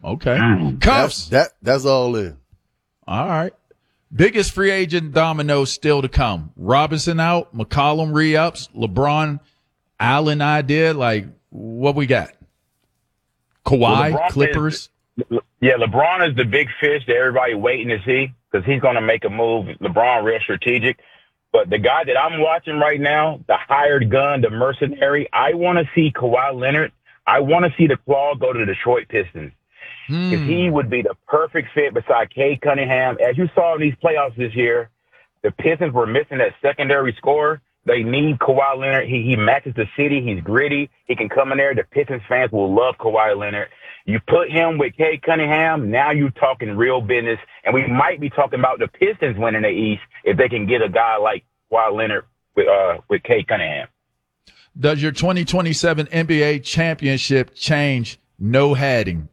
Okay. Cuffs. That's all in. All right. Biggest free agent domino still to come. Robinson out, McCollum re-ups, LeBron, Allen idea. Like, what we got? Kawhi, Clippers. LeBron is the big fish that everybody waiting to see because he's going to make a move. LeBron real strategic. But the guy that I'm watching right now, the hired gun, the mercenary, I want to see Kawhi Leonard. I want to see the Claw go to the Detroit Pistons. Because he would be the perfect fit beside Cade Cunningham. As you saw in these playoffs this year, the Pistons were missing that secondary scorer. They need Kawhi Leonard. He matches the city. He's gritty. He can come in there. The Pistons fans will love Kawhi Leonard. You put him with Cade Cunningham, now you're talking real business. And we might be talking about the Pistons winning the East if they can get a guy like Kawhi Leonard with Cade Cunningham. Does your 2027 NBA championship change? No hedging.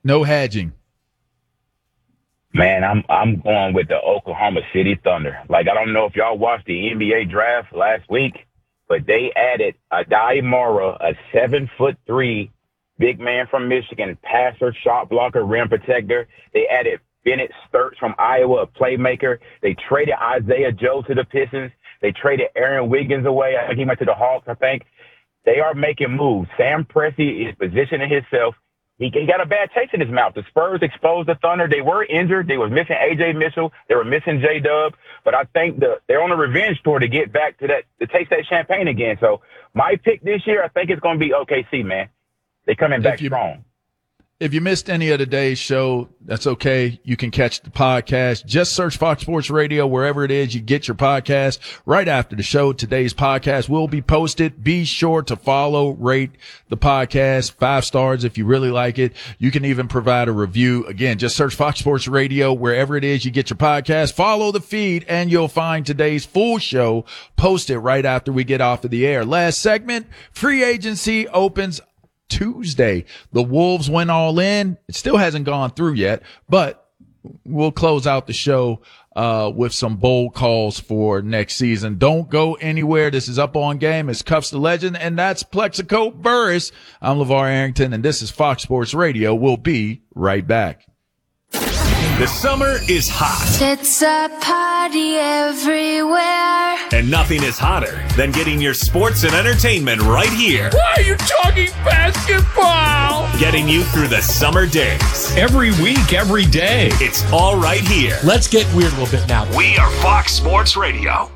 Man, I'm going with the Oklahoma City Thunder. Like, I don't know if y'all watched the NBA draft last week, but they added Adai Mora, a 7'3" big man from Michigan, passer, shot blocker, rim protector. They added Bennett Sturts from Iowa, a playmaker. They traded Isaiah Joe to the Pistons. They traded Aaron Wiggins away. I think he went to the Hawks, I think. They are making moves. Sam Presti is positioning himself. He got a bad taste in his mouth. The Spurs exposed the Thunder. They were injured. They were missing A.J. Mitchell. They were missing J-Dub. But I think they're on a revenge tour to get back to that, to taste that champagne again. So my pick this year, I think it's going to be OKC, man. They're coming back strong. If you missed any of today's show, that's okay. You can catch the podcast. Just search Fox Sports Radio wherever it is you get your podcast. Right after the show, today's podcast will be posted. Be sure to follow, rate the podcast 5 stars if you really like it. You can even provide a review. Again, just search Fox Sports Radio wherever it is you get your podcast. Follow the feed and you'll find today's full show posted right after we get off of the air. Last segment, free agency opens Tuesday. The Wolves went all in. It still hasn't gone through yet, but we'll close out the show with some bold calls for next season. Don't go anywhere. This is Up On Game. It's Cuffs the Legend, and that's Plexico Burris. I'm LeVar Arrington, and this is Fox Sports Radio. We'll be right back. The summer is hot. It's a party everywhere. And nothing is hotter than getting your sports and entertainment right here. Why are you talking basketball? Getting you through the summer days. Every week, every day. It's all right here. Let's get weird a little bit now. We are Fox Sports Radio.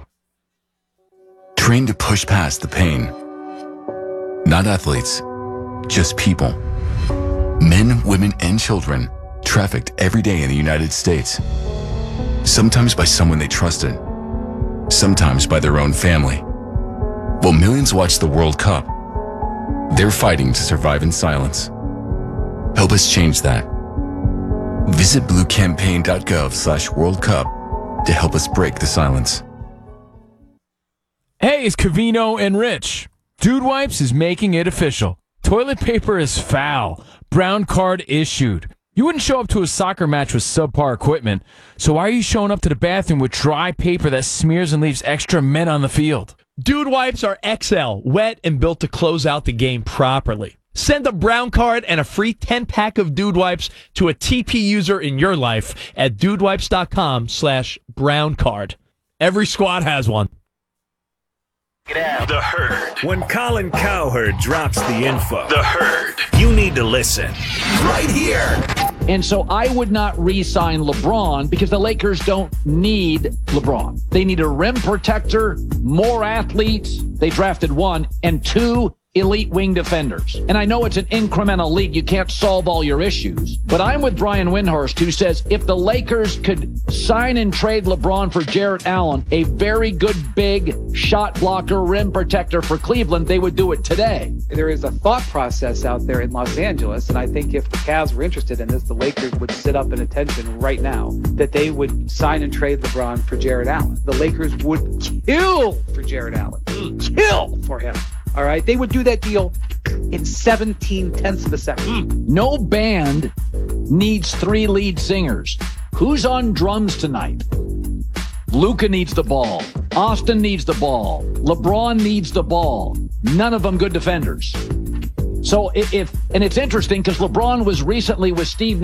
Trained to push past the pain. Not athletes, just people. Men, women, and children trafficked every day in the United States. Sometimes by someone they trusted, sometimes by their own family. While millions watch the World Cup, they're fighting to survive in silence. Help us change that. Visit bluecampaign.gov/World Cup to help us break the silence. Hey, it's Covino and Rich. Dude Wipes is making it official. Toilet paper is foul. Brown card issued. You wouldn't show up to a soccer match with subpar equipment, so why are you showing up to the bathroom with dry paper that smears and leaves extra men on the field? Dude Wipes are XL, wet and built to close out the game properly. Send a brown card and a free 10-pack of Dude Wipes to a TP user in your life at dudewipes.com/brown card. Every squad has one. The Herd. When Colin Cowherd drops the info, The Herd, you need to listen. Right here. And so I would not re-sign LeBron because the Lakers don't need LeBron. They need a rim protector, more athletes. They drafted 1 and 2 elite wing defenders. And I know it's an incremental league. You can't solve all your issues. But I'm with Brian Windhorst, who says if the Lakers could sign and trade LeBron for Jarrett Allen, a very good big shot blocker, rim protector for Cleveland, they would do it today. There is a thought process out there in Los Angeles, and I think if the Cavs were interested in this, the Lakers would sit up in attention right now that they would sign and trade LeBron for Jarrett Allen. The Lakers would kill for Jarrett Allen. Kill for him. All right, they would do that deal in 17/10 of a second. No band needs 3 lead singers. Who's on drums tonight? Luka needs the ball. Austin needs the ball. LeBron needs the ball. None of them good defenders. So and it's interesting because LeBron was recently with Steve